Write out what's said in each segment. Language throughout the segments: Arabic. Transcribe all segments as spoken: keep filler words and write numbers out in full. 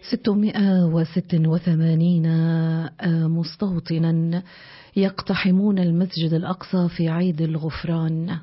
ستمائة وستة وثمانين مستوطنا يقتحمون المسجد الأقصى في عيد الغفران.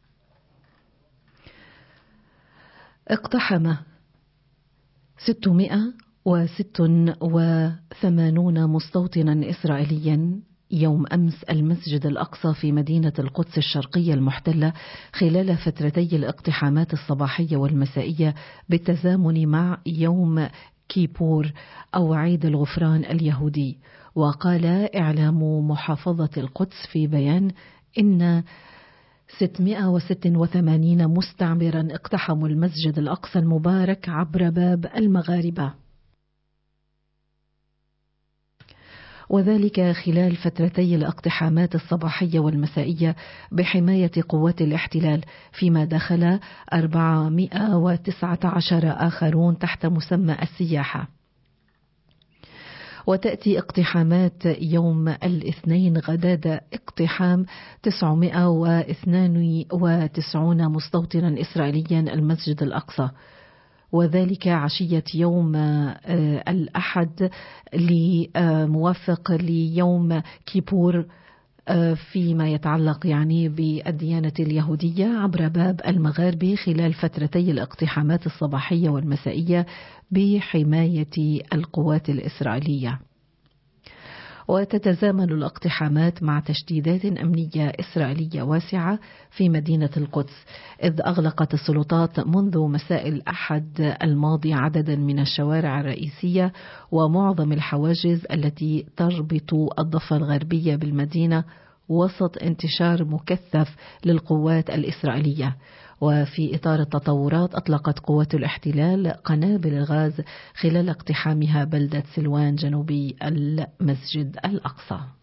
اقتحم ستمائة وستة وثمانين مستوطنا إسرائيليا يوم أمس المسجد الأقصى في مدينة القدس الشرقية المحتلة خلال فترتي الاقتحامات الصباحية والمسائية بالتزامن مع يوم كيبور أو عيد الغفران اليهودي. وقال إعلام محافظة القدس في بيان إن ستمائة وستة وثمانين مستعمرا اقتحموا المسجد الأقصى المبارك عبر باب المغاربة، وذلك خلال فترتي الاقتحامات الصباحية والمسائية بحماية قوات الاحتلال، فيما دخل أربعمائة وتسعة عشر آخرون تحت مسمى السياحة. وتأتي اقتحامات يوم الاثنين غداة اقتحام تسعمائة واثنين وتسعين مستوطنا إسرائيليا المسجد الأقصى، وذلك عشية يوم الأحد لموافق ليوم كيبور فيما يتعلق يعني بالديانة اليهودية عبر باب المغاربي خلال فترتي الاقتحامات الصباحية والمسائية بحماية القوات الإسرائيلية. وتتزامن الاقتحامات مع تشديدات أمنية إسرائيلية واسعة في مدينة القدس، إذ أغلقت السلطات منذ مساء الأحد الماضي عددا من الشوارع الرئيسية ومعظم الحواجز التي تربط الضفة الغربية بالمدينة وسط انتشار مكثف للقوات الإسرائيلية. وفي إطار التطورات أطلقت قوات الاحتلال قنابل الغاز خلال اقتحامها بلدة سلوان جنوبي المسجد الأقصى.